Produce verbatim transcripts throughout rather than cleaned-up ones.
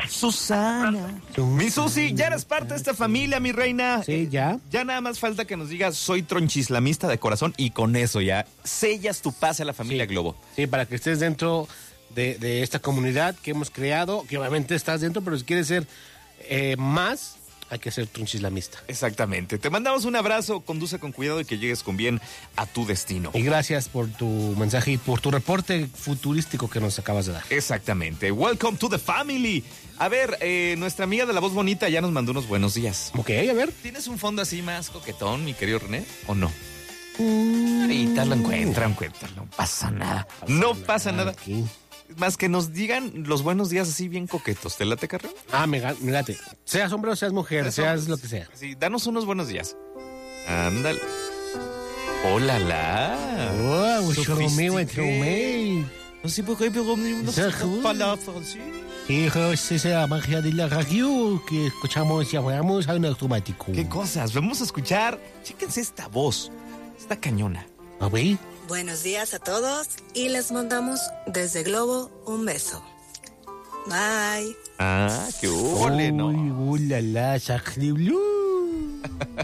Susana. Mi Susi, ya eres parte de esta familia, mi reina. Sí, ya. Ya nada más falta que nos digas, soy tronchislamista de corazón, y con eso ya sellas tu pase a la familia Sí. Globo. Sí, para que estés dentro de, de esta comunidad que hemos creado, que obviamente estás dentro, pero si quieres ser eh, más, hay que ser tronchislamista. Exactamente. Te mandamos un abrazo, conduce con cuidado y que llegues con bien a tu destino. Y gracias por tu mensaje y por tu reporte futurístico que nos acabas de dar. Exactamente. Welcome to the family. A ver, eh, nuestra amiga de la voz bonita ya nos mandó unos buenos días. Ok, a ver. ¿Tienes un fondo así más coquetón, mi querido René, o no? Ahorita lo encuentra, encuentra, no pasa nada. No pasa nada. Aquí. Más que nos digan los buenos días así bien coquetos. ¿Te late, Carrión? Ah, me, ga- me late. Seas hombre o seas mujer, seas lo que sea. Sí, danos unos buenos días. Ándale. Hola, la. Oh, mucho Sofistique. Romeo entre Romeo. No sé por qué, pero no Ça sé roule. palabras francés. Hijo, esa es la magia de la radio que escuchamos y hablamos a un automático. ¿Qué cosas? Vamos a escuchar. Chéquense esta voz. Esta cañona. A ver. Buenos días a todos y les mandamos desde Globo un beso. Bye. Ah, qué ole, ¿no? Uy, la, la, sacre bleu.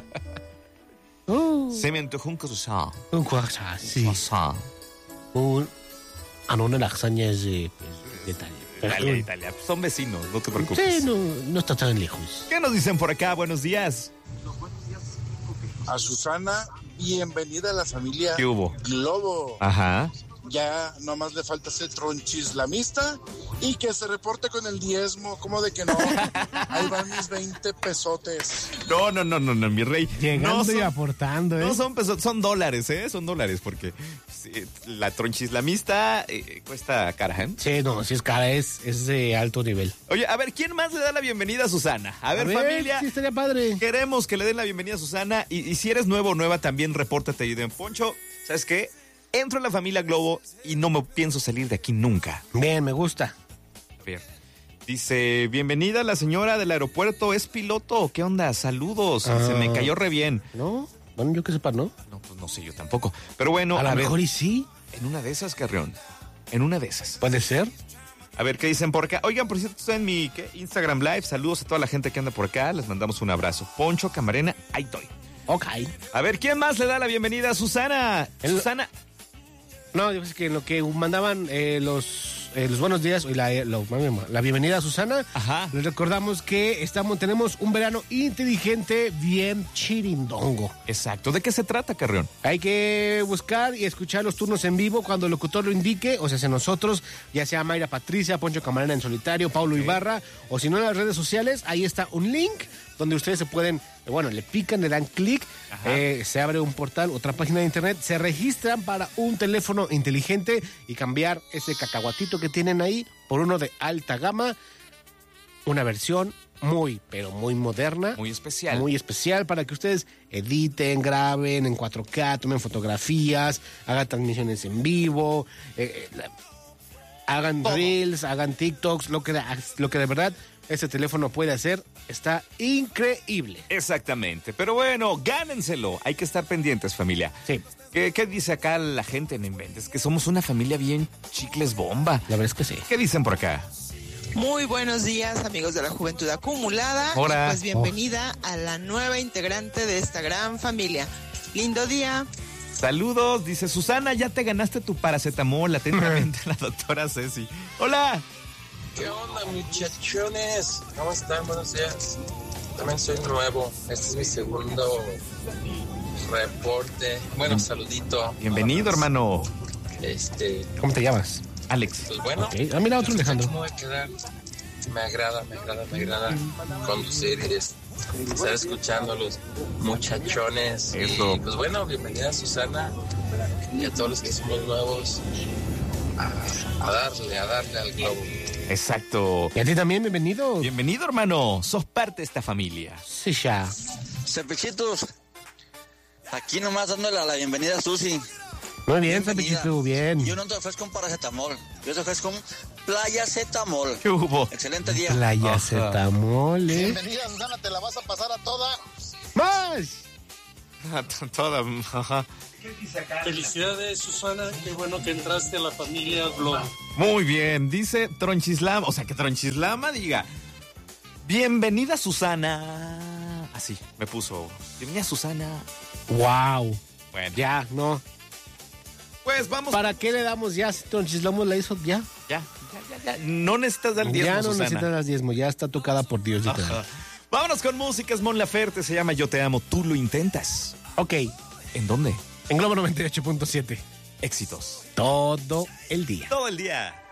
Oh, Se me antojó un croissant. un croissant, sí. Croissant. Un, ah, no, una lasaña es de, de Italia. Italia, Italia. Son vecinos, no te preocupes. Sí, no, no está tan lejos. ¿Qué nos dicen por acá? Buenos días. A Susana, bienvenida a la familia ¿Qué hubo? Globo. Ajá. Ya nomás le falta ser tronchislamista y que se reporte con el diezmo. ¿Cómo de que no? Ahí van mis veinte pesotes. No, no, no, no, no, mi rey. Llegando no son, y aportando, ¿eh? No son pesos, son dólares, ¿eh? Son dólares, porque sí, la tronchislamista eh, cuesta cara, ¿eh? Sí, no, si es cara, es, es de alto nivel. Oye, a ver, ¿quién más le da la bienvenida a Susana? A ver, familia. Sí, estaría padre. Queremos que le den la bienvenida a Susana. Y, y si eres nuevo o nueva, también repórtate ahí de Poncho. ¿Sabes qué? Entro en la familia Globo y no me pienso salir de aquí nunca. Bien, me gusta. A ver. Dice, bienvenida la señora del aeropuerto. ¿Es piloto? ¿Qué onda? Saludos. Ah. Se me cayó re bien. ¿No? Bueno, yo que sepa, ¿no? No, pues no sé yo tampoco. Pero bueno, A a, lo ver, mejor y sí. en una de esas, Carrión. En una de esas. Puede ser. A ver, ¿qué dicen por acá? Oigan, por cierto, estoy en mi ¿qué? Instagram Live. Saludos a toda la gente que anda por acá. Les mandamos un abrazo. Poncho, Camarena, ahí estoy. Ok. A ver, ¿quién más le da la bienvenida a Susana? El- Susana. No, yo sé que en lo que mandaban eh, los, eh, los buenos días y la, eh, lo- la bienvenida a Susana, Ajá. les recordamos que estamos, tenemos un verano inteligente bien chirindongo. Exacto. ¿De qué se trata, Carrión? Hay que buscar y escuchar los turnos en vivo cuando el locutor lo indique, o sea, sea nosotros, ya sea Mayra Patricia, Poncho Camarena en solitario, Paulo Ibarra, o si no en las redes sociales, ahí está un link donde ustedes se pueden, bueno, le pican, le dan clic, eh, se abre un portal, otra página de internet, se registran para un teléfono inteligente y cambiar ese cacahuatito que tienen ahí por uno de alta gama, una versión muy, pero muy moderna. Muy especial. Muy especial para que ustedes editen, graben en cuatro K, tomen fotografías, hagan transmisiones en vivo, eh, eh, la- hagan Todo. reels, hagan TikToks, lo que, lo que de verdad este teléfono puede hacer está increíble. Exactamente. Pero bueno, gánenselo. Hay que estar pendientes, familia. Sí, ¿Qué, qué dice acá la gente en Inventes? Que somos una familia bien chicles bomba. la verdad es que sí. ¿Qué dicen por acá? Muy buenos días, amigos de la Juventud Acumulada. Hola. Y pues bienvenida a la nueva integrante de esta gran familia. Lindo día. Saludos, dice Susana, ya te ganaste tu paracetamol. Atentamente la doctora Ceci. Hola. ¿Qué onda, muchachones? ¿Cómo están? Buenos días. También soy nuevo. Este es mi segundo reporte. Bueno, saludito. Bienvenido, hermano. Este, ¿Cómo te llamas? Alex. pues bueno. Ok. Ah, mira, otro Alejandro. Me voy a quedar. Me agrada, me agrada, me agrada conducir y es- estar escuchando a los muchachones. Eso. Y pues bueno, bienvenida Susana y a todos los que somos nuevos. A, a darle, a darle al globo. Exacto. Y a ti también, bienvenido. Bienvenido, hermano. Sos parte de esta familia. Sí, ya. Servichitos, aquí nomás dándole la bienvenida a Susi. Muy bien, Bienvenida. Zapichito, bien. Yo no te ofrezco un paracetamol, yo te ofrezco un playacetamol. ¿Qué hubo? Excelente día. Playa Ajá. Zetamole. Bienvenida, Susana, te la vas a pasar a toda. ¡Más! Toda. Ajá. Felicidades, Susana. Qué bueno que entraste a la familia Globo. Muy bien. Dice Tronchislama. O sea, que Tronchislama diga. Bienvenida Susana. Así me puso. Bienvenida Susana. Wow. Bueno. Ya, no. Pues vamos. ¿Para qué le damos ya? Si Don Chislomos la hizo, ya. Ya, ya, ya, ya. No necesitas dar diezmo, Ya no Susana. necesitas dar diezmo, ya está tocada por Dios. Ajá. Vámonos con música, es Mon Laferte, se llama Yo Te Amo, Tú Lo Intentas. Ok. ¿En dónde? En Globo noventa y ocho punto siete. Éxitos. Todo el día. Todo el día.